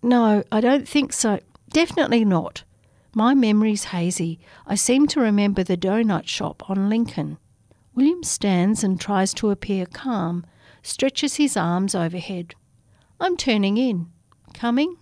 No, I don't think so. Definitely not. My memory's hazy. I seem to remember the donut shop on Lincoln. William stands and tries to appear calm, stretches his arms overhead. I'm turning in. Coming?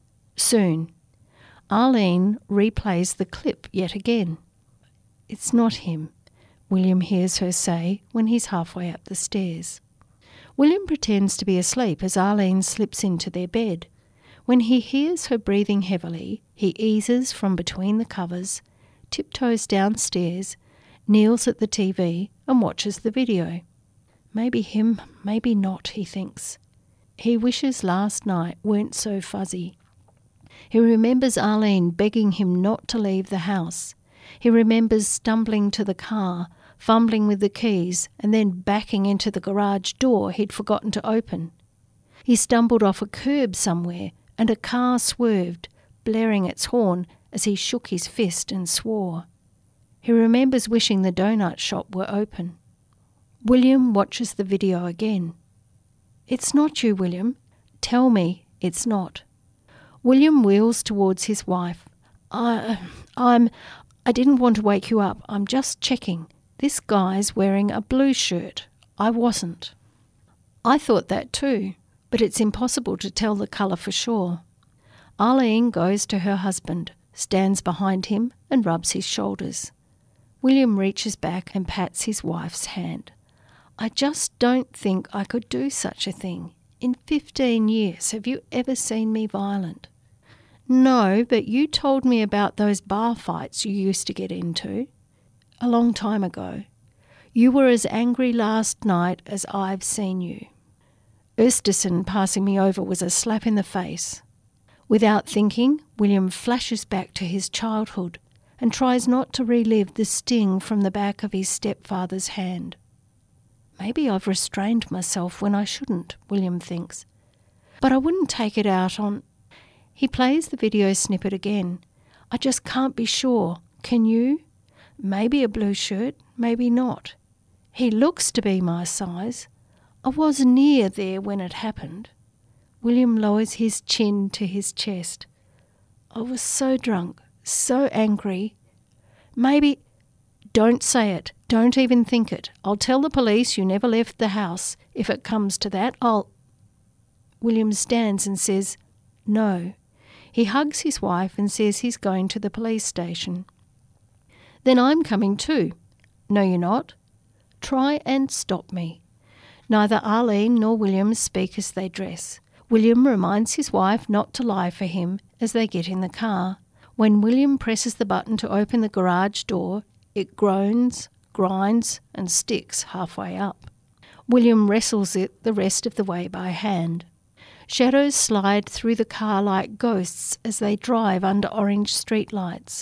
Soon. Arlene replays the clip yet again. It's not him, William hears her say when he's halfway up the stairs. William pretends to be asleep as Arlene slips into their bed. When he hears her breathing heavily, he eases from between the covers, tiptoes downstairs, kneels at the TV and watches the video. Maybe him, maybe not, he thinks. He wishes last night weren't so fuzzy. He remembers Arlene begging him not to leave the house. He remembers stumbling to the car, fumbling with the keys, and then backing into the garage door he'd forgotten to open. He stumbled off a curb somewhere, and a car swerved, blaring its horn as he shook his fist and swore. He remembers wishing the donut shop were open. William watches the video again. It's not you, William. Tell me it's not. William wheels towards his wife. I didn't want to wake you up. I'm just checking. This guy's wearing a blue shirt. I wasn't. I thought that too, but it's impossible to tell the colour for sure. Arlene goes to her husband, stands behind him and rubs his shoulders. William reaches back and pats his wife's hand. I just don't think I could do such a thing. In 15 years, have you ever seen me violent? No, but you told me about those bar fights you used to get into. A long time ago. You were as angry last night as I've seen you. Österson passing me over was a slap in the face. Without thinking, William flashes back to his childhood and tries not to relive the sting from the back of his stepfather's hand. Maybe I've restrained myself when I shouldn't, William thinks. But I wouldn't take it out on... He plays the video snippet again. I just can't be sure. Can you? Maybe a blue shirt, maybe not. He looks to be my size. I was near there when it happened. William lowers his chin to his chest. I was so drunk, so angry. Maybe... Don't say it. Don't even think it. I'll tell the police you never left the house. If it comes to that, William stands and says, no. He hugs his wife and says he's going to the police station. Then I'm coming too. No, you're not. Try and stop me. Neither Arlene nor William speak as they dress. William reminds his wife not to lie for him as they get in the car. When William presses the button to open the garage door, it groans, grinds and sticks halfway up. William wrestles it the rest of the way by hand. Shadows slide through the car like ghosts as they drive under orange streetlights.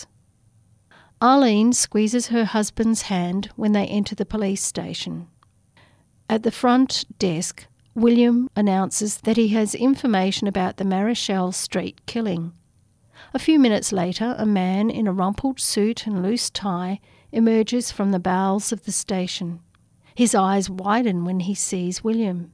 Arlene squeezes her husband's hand when they enter the police station. At the front desk, William announces that he has information about the Marichal Street killing. A few minutes later, a man in a rumpled suit and loose tie emerges from the bowels of the station. His eyes widen when he sees William.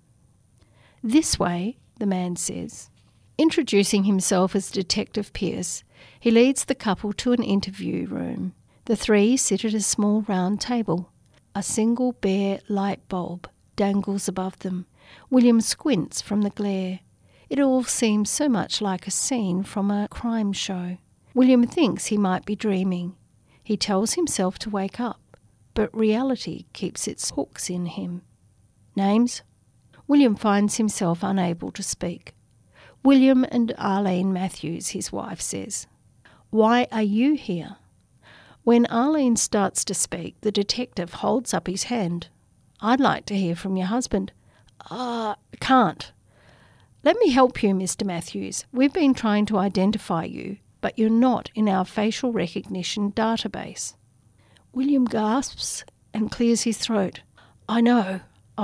This way, the man says. Introducing himself as Detective Pierce, he leads the couple to an interview room. The three sit at a small round table. A single bare light bulb dangles above them. William squints from the glare. It all seems so much like a scene from a crime show. William thinks he might be dreaming. He tells himself to wake up, but reality keeps its hooks in him. Names? William finds himself unable to speak. William and Arlene Matthews, his wife says. Why are you here? When Arlene starts to speak, the detective holds up his hand. I'd like to hear from your husband. Can't. Let me help you, Mr. Matthews. We've been trying to identify you, but you're not in our facial recognition database. William gasps and clears his throat. I know.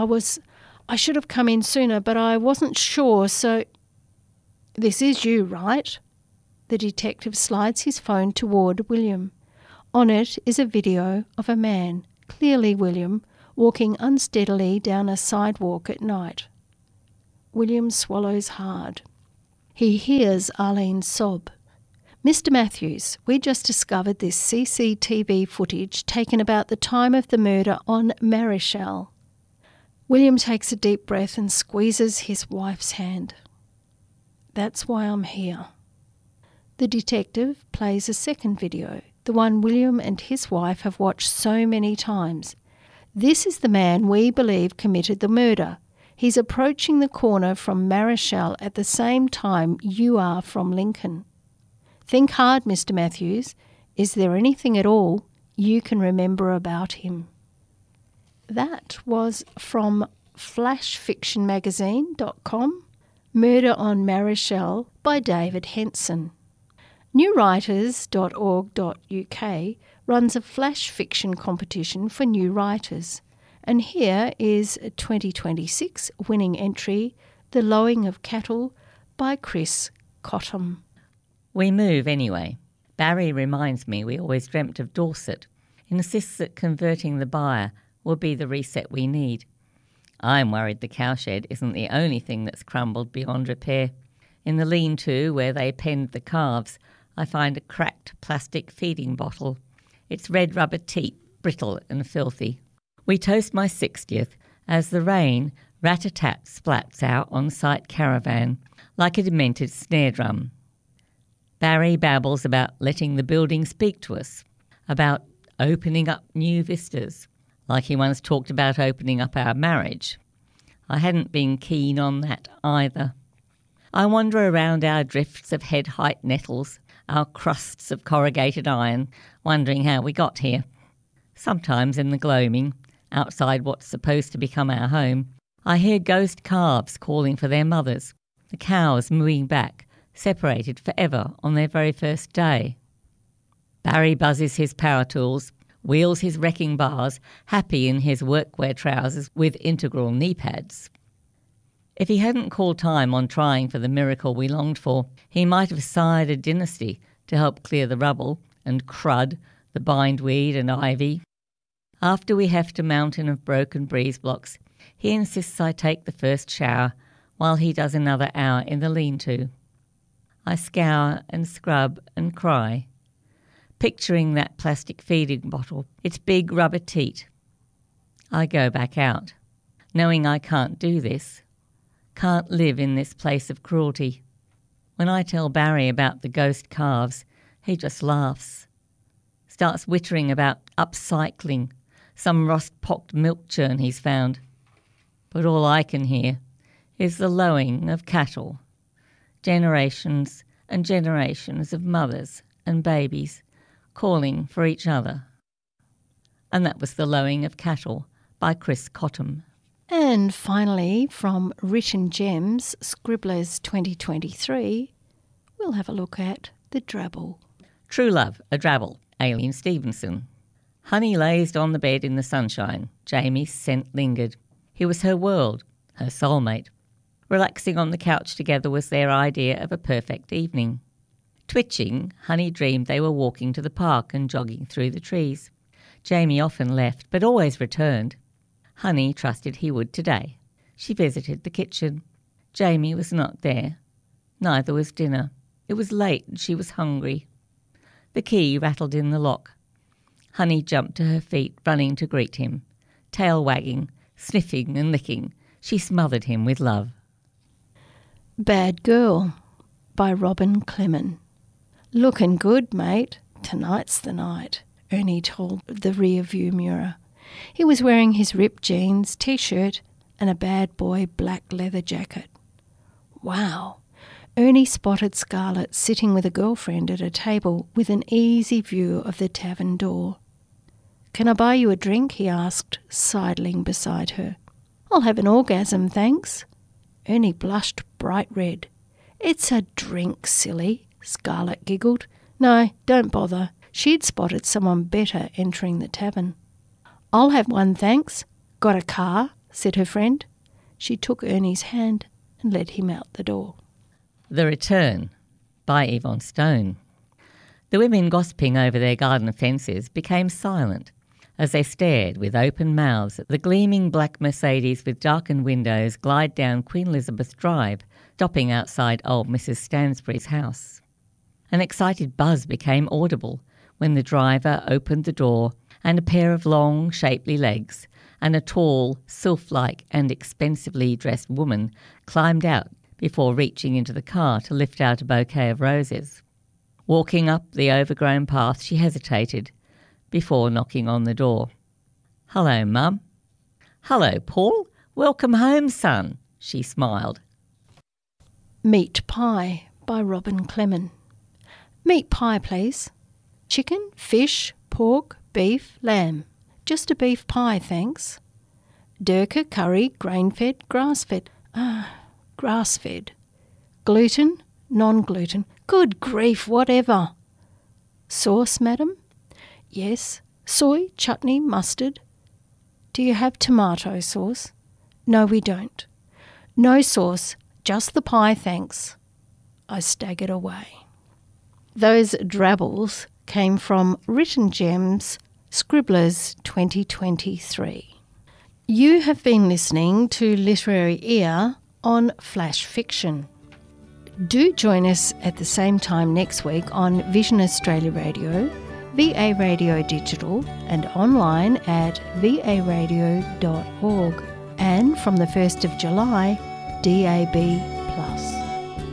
I should have come in sooner, but I wasn't sure, so... This is you, right? The detective slides his phone toward William. On it is a video of a man, clearly William, walking unsteadily down a sidewalk at night. William swallows hard. He hears Arlene's sob. Mr. Matthews, we just discovered this CCTV footage taken about the time of the murder on Marischal. William takes a deep breath and squeezes his wife's hand. That's why I'm here. The detective plays a second video, the one William and his wife have watched so many times. This is the man we believe committed the murder. He's approaching the corner from Marischal at the same time you are from Lincoln. Think hard, Mr. Matthews. Is there anything at all you can remember about him? That was from flashfictionmagazine.com, Murder on Marischal by David Henson. Newwriters.org.uk runs a flash fiction competition for new writers. And here is a 2026 winning entry, The Lowing of Cattle by Chris Cottam. We move anyway. Barry reminds me we always dreamt of Dorset, insists that converting the byre will be the reset we need. I'm worried the cowshed isn't the only thing that's crumbled beyond repair. In the lean-to where they penned the calves, I find a cracked plastic feeding bottle. Its red rubber teat, brittle and filthy. We toast my 60th as the rain rat-a-tat splats our on-site caravan like a demented snare drum. Barry babbles about letting the building speak to us, about opening up new vistas, like he once talked about opening up our marriage. I hadn't been keen on that either. I wander around our drifts of head-height nettles, our crusts of corrugated iron, wondering how we got here. Sometimes in the gloaming, outside what's supposed to become our home, I hear ghost calves calling for their mothers, the cows mooing back, separated forever on their very first day. Barry buzzes his power tools, wheels his wrecking bars, happy in his workwear trousers with integral knee pads. If he hadn't called time on trying for the miracle we longed for, he might have sired a dynasty to help clear the rubble and crud, the bindweed and ivy. After we heft a mountain of broken breeze blocks, he insists I take the first shower while he does another hour in the lean-to. I scour and scrub and cry, picturing that plastic feeding bottle, its big rubber teat. I go back out, knowing I can't do this, can't live in this place of cruelty. When I tell Barry about the ghost calves, he just laughs, starts wittering about upcycling, some rust-pocked milk churn he's found. But all I can hear is the lowing of cattle, generations and generations of mothers and babies calling for each other. And that was The Lowing of Cattle by Chris Cottam. And finally, from Written Gems, Scribblers 2023, we'll have a look at The Drabble. True Love, a Drabble, Aileen Stevenson. Honey lazed on the bed in the sunshine. Jamie's scent lingered. He was her world, her soulmate. Relaxing on the couch together was their idea of a perfect evening. Twitching, Honey dreamed they were walking to the park and jogging through the trees. Jamie often left, but always returned. Honey trusted he would today. She visited the kitchen. Jamie was not there. Neither was dinner. It was late and she was hungry. The key rattled in the lock. Honey jumped to her feet, running to greet him. Tail wagging, sniffing and licking, she smothered him with love. Bad Girl by Robin Clement. Looking good, mate. Tonight's the night, Ernie told the rear view mirror. He was wearing his ripped jeans, t-shirt and a bad boy black leather jacket. Wow. Ernie spotted Scarlett sitting with a girlfriend at a table with an easy view of the tavern door. Can I buy you a drink? He asked, sidling beside her. I'll have an orgasm, thanks. Ernie blushed bright red. It's a drink, silly, Scarlett giggled. No, don't bother. She'd spotted someone better entering the tavern. I'll have one, thanks. Got a car? Said her friend. She took Ernie's hand and led him out the door. The Return by Yvonne Stone. The women gossiping over their garden fences became silent as they stared with open mouths at the gleaming black Mercedes with darkened windows glide down Queen Elizabeth Drive, stopping outside old Mrs. Stansbury's house. An excited buzz became audible when the driver opened the door and a pair of long, shapely legs and a tall, sylph-like and expensively dressed woman climbed out before reaching into the car to lift out a bouquet of roses. Walking up the overgrown path, she hesitated before knocking on the door. "Hello, Mum." "Hello, Paul. Welcome home, son," she smiled. Meat Pie by Robin Clement. Meat pie, please. Chicken, fish, pork, beef, lamb. Just a beef pie, thanks. Durka curry, grain-fed, grass-fed. Grass-fed. Gluten, non-gluten. Good grief, whatever. Sauce, madam? Yes. Soy, chutney, mustard. Do you have tomato sauce? No, we don't. No sauce, just the pie, thanks. I staggered away. Those drabbles came from Written Gems, Scribblers 2023. You have been listening to Literary Ear on Flash Fiction. Do join us at the same time next week on Vision Australia Radio, VA Radio Digital and online at varadio.org, and from the 1st of July, DAB+.